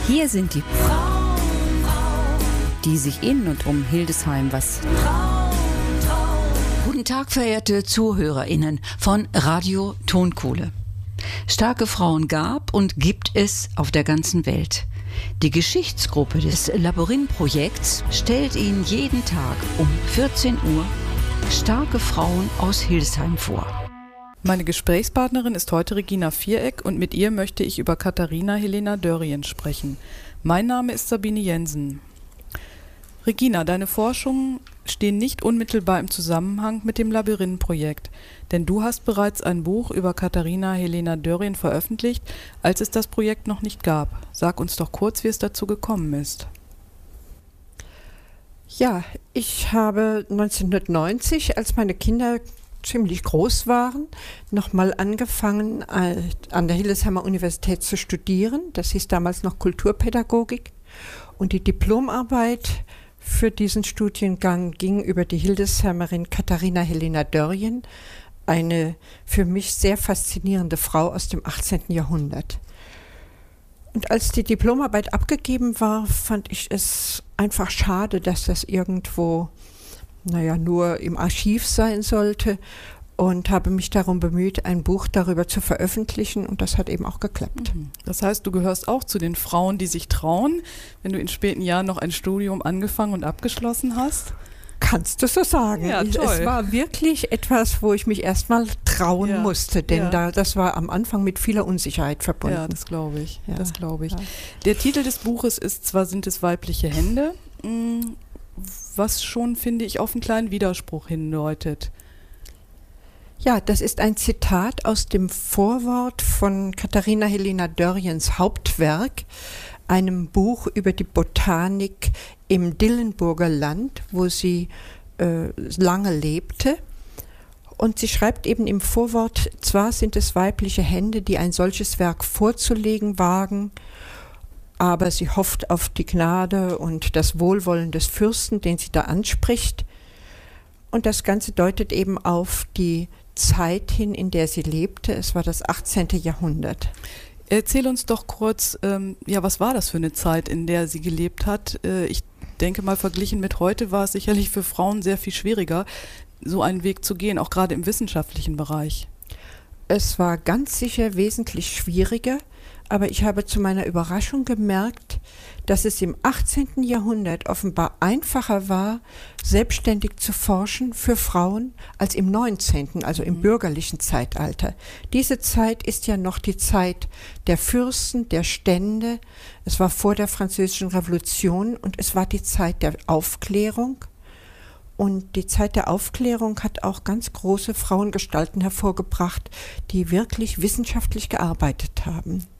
Hier sind die sich in und um Hildesheim was. Guten Tag, verehrte ZuhörerInnen von Radio Tonkohle. Starke Frauen gab und gibt es auf der ganzen Welt. Die Geschichtsgruppe des Labyrinth-Projekts stellt Ihnen jeden Tag um 14 Uhr starke Frauen aus Hildesheim vor. Meine Gesprächspartnerin ist heute Regina Viereck und mit ihr möchte ich über Katharina Helena Dörrien sprechen. Mein Name ist Sabine Jensen. Regina, deine Forschungen stehen nicht unmittelbar im Zusammenhang mit dem Labyrinth-Projekt, denn du hast bereits ein Buch über Katharina Helena Dörrien veröffentlicht, als es das Projekt noch nicht gab. Sag uns doch kurz, wie es dazu gekommen ist. Ja, ich habe 1990, als meine Kinder ziemlich groß waren, nochmal angefangen, an der Hildesheimer Universität zu studieren. Das hieß damals noch Kulturpädagogik. Und die Diplomarbeit für diesen Studiengang ging über die Hildesheimerin Katharina Helena Dörrien, eine für mich sehr faszinierende Frau aus dem 18. Jahrhundert. Und als die Diplomarbeit abgegeben war, fand ich es einfach schade, dass das irgendwo, nur im Archiv sein sollte, und habe mich darum bemüht, ein Buch darüber zu veröffentlichen, und das hat eben auch geklappt. Das heißt, du gehörst auch zu den Frauen, die sich trauen, wenn du in späten Jahren noch ein Studium angefangen und abgeschlossen hast? Kannst du so sagen. Ja, toll. Es war wirklich etwas, wo ich mich erstmal trauen musste, denn das war am Anfang mit vieler Unsicherheit verbunden. Ja, das glaube ich. Ja. Ja. Der Titel des Buches ist "Zwar sind es weibliche Hände", was schon, finde ich, auf einen kleinen Widerspruch hindeutet. Ja, das ist ein Zitat aus dem Vorwort von Katharina Helena Dörriens Hauptwerk, einem Buch über die Botanik im Dillenburger Land, wo sie lange lebte. Und sie schreibt eben im Vorwort: Zwar sind es weibliche Hände, die ein solches Werk vorzulegen wagen, aber sie hofft auf die Gnade und das Wohlwollen des Fürsten, den sie da anspricht. Und das Ganze deutet eben auf die Zeit hin, in der sie lebte. Es war das 18. Jahrhundert. Erzähl uns doch kurz, was war das für eine Zeit, in der sie gelebt hat? Ich denke mal, verglichen mit heute war es sicherlich für Frauen sehr viel schwieriger, so einen Weg zu gehen, auch gerade im wissenschaftlichen Bereich. Es war ganz sicher wesentlich schwieriger, aber ich habe zu meiner Überraschung gemerkt, dass es im 18. Jahrhundert offenbar einfacher war, selbstständig zu forschen für Frauen, als im 19., also im bürgerlichen Zeitalter. Diese Zeit ist ja noch die Zeit der Fürsten, der Stände. Es war vor der Französischen Revolution und es war die Zeit der Aufklärung. Und die Zeit der Aufklärung hat auch ganz große Frauengestalten hervorgebracht, die wirklich wissenschaftlich gearbeitet haben.